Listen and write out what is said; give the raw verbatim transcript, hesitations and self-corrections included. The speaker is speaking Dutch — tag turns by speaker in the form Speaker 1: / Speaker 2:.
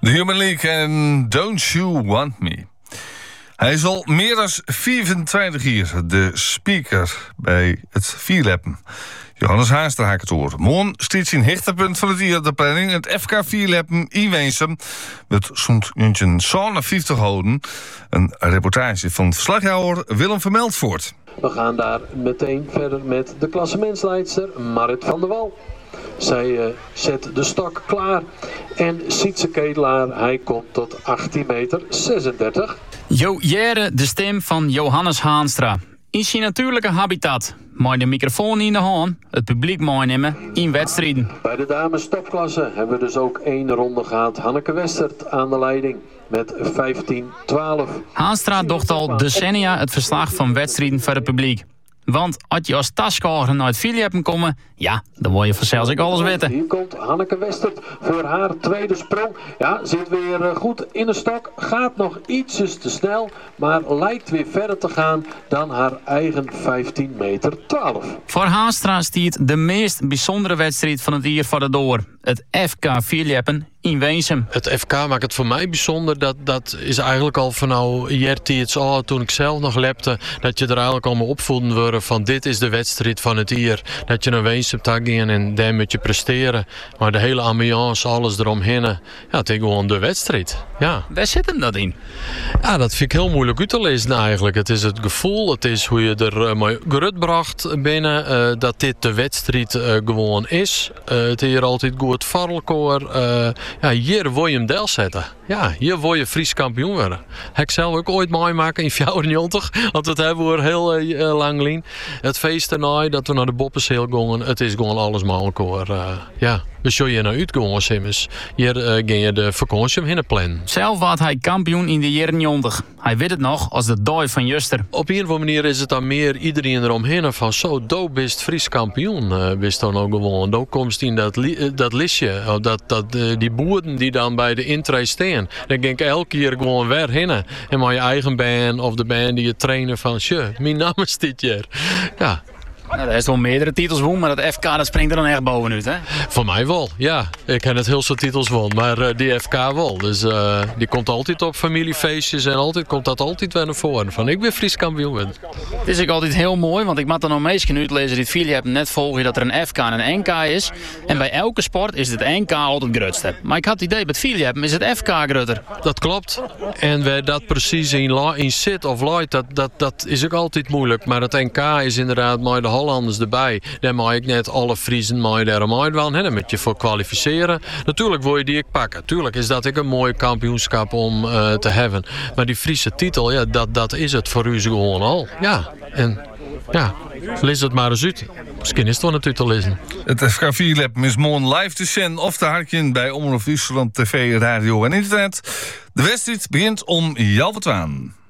Speaker 1: The Human League en Don't You Want Me. Hij is al meer dan vierentwintig jaar de speaker bij het vierleppen. Johannes Haanstra haakt het hoor. Morgen stiet zijn hechtepunt van het jaar de planning. Het F K vierleppen in Weensum met zo'n zevenenvijftig houden. Een reportage van verslaghouder Willem Vermeldvoort.
Speaker 2: We gaan daar meteen verder met de klassementsleidster Marit van der Wal. Zij uh, zet de stok klaar en Sietse Ketelaar, hij komt tot achttien meter zesendertig.
Speaker 3: Jo Jere, de stem van Johannes Haanstra. In zijn natuurlijke habitat. Met de microfoon in de hand, het publiek meenemen in wedstrijden.
Speaker 2: Bij de dames topklasse hebben we dus ook één ronde gehad. Hanneke Westert aan de leiding met vijftien twaalf.
Speaker 3: Haanstra docht al decennia het verslag van wedstrijden voor het publiek. Want als je als taskager naar het vierleppen komen, ja, dan word je vanzelfs ik alles weten.
Speaker 2: Hier komt Hanneke Westert voor haar tweede sprong. Ja, zit weer goed in de stok. Gaat nog ietsjes te snel, maar lijkt weer verder te gaan dan haar eigen vijftien meter twaalf.
Speaker 3: Voor Haanstra stiert de meest bijzondere wedstrijd van het jaar voor de door. Het F K vierleppen in Weensum.
Speaker 4: Het F K maakt het voor mij bijzonder. Dat, dat is eigenlijk al van nou Jertiets al toen ik zelf nog lepte. Dat je er eigenlijk allemaal opvoeden worden van dit is de wedstrijd van het jaar. Dat je naar Weensum gaat gaan en daar moet je presteren. Maar de hele ambiance, alles eromheen. Ja, het is gewoon de wedstrijd. Ja.
Speaker 3: Waar zit hem dat in?
Speaker 4: Ja, dat vind ik heel moeilijk uit te lezen eigenlijk. Het is het gevoel, het is hoe je er uh, mee gerutbracht binnen. Uh, dat dit de wedstrijd uh, gewoon is. Uh, het is hier altijd goed varrelkoor. Uh, Ja, hier wil je hem deel zetten. Ja, hier wil je Fries kampioen worden. Heb ik zelf ook ooit meemaken in vijfennegentig. Want het hebben we heel uh, lang geleden. Het feest erna, dat we naar de Boppenseel gingen. Het is gewoon alles mogelijk hoor. Uh, ja, we zullen je naar uitgaan, Simmers. Hier uh, ging je de vakantie omheen plannen.
Speaker 3: Zelf was hij kampioen in de jaren negentig. Hij weet het nog als de dooi van Juster.
Speaker 4: Op een of andere manier is het dan meer iedereen eromheen van zo, do bist Fries kampioen. Uh, bist dan ook gewoon. Do komst in dat, li- uh, dat listje. Dat, dat, uh, die boeren die dan bij de intree staan. Dan denk ik elke keer gewoon weer heen. En maar je eigen band of de band die je trainen van, tje, mijn naam is dit jaar. Ja.
Speaker 3: Nou, er is wel meerdere titels won, maar dat F K dat springt er dan echt bovenuit, hè?
Speaker 4: Voor mij wel, ja. Ik heb het heel veel titels won, maar uh, die F K wel. Dus uh, die komt altijd op familiefeestjes en altijd komt dat altijd weer naar voren. Van ik ben Fries kampioen.
Speaker 3: Het is ook altijd heel mooi, want ik mag dan nog meestal uitlezen die het video hebben net volgen dat er een F K en een N K is. En bij elke sport is het N K altijd het grootste. Maar ik had het idee, bij het video hebben is het F K groter.
Speaker 4: Dat klopt. En waar dat precies in, in zit of light, dat, dat, dat is ook altijd moeilijk. Maar het N K is inderdaad mooi de Hollanders erbij. Daar mag ik net alle Friesen mooi daar mooi wel. Daar moet je voor kwalificeren. Natuurlijk wil je die ik pakken. Natuurlijk is dat ik een mooi kampioenschap om uh, te hebben. Maar die Friese titel, ja, dat, dat is het voor u gewoon al. Ja, en ja, lees het maar eens uit. Misschien is het wel natuurlijk te lezen.
Speaker 1: Het F K vierleppen is morgen live te zien of te hartje bij Omroep Friesland T V, radio en internet. De wedstrijd begint om half twaalf.